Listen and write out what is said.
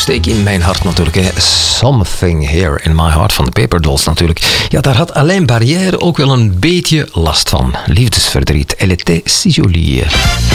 Steek in mijn hart natuurlijk. Hè. Something Here in My Heart van de Paper Dolls natuurlijk. Ja, daar had Alain Barrière ook wel een beetje last van. Liefdesverdriet. Elle était si jolie.